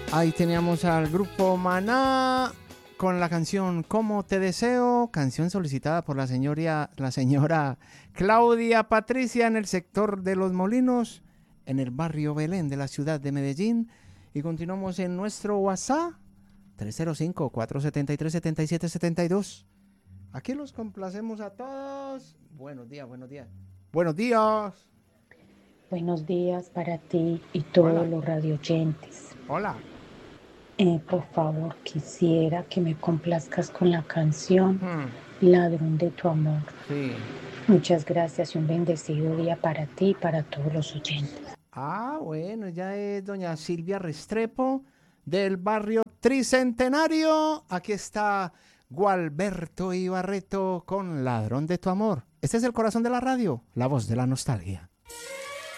Ahí teníamos al grupo Maná con la canción Como te deseo, canción solicitada por la señora Claudia Patricia en el sector de Los Molinos, en el barrio Belén de la ciudad de Medellín. Y continuamos en nuestro WhatsApp 305-473-7772. Aquí los complacemos a todos. Buenos días, buenos días. Buenos días. Buenos días para ti y todos Hola. los radioyentes. Hola. Por favor, quisiera que me complazcas con la canción Ladrón de tu amor. Sí. Muchas gracias y un bendecido día para ti y para todos los oyentes. Bueno, ella es doña Silvia Restrepo del barrio Tricentenario. Aquí está Gualberto Ibarreto con Ladrón de tu amor. Este es el corazón de la radio, la voz de la nostalgia.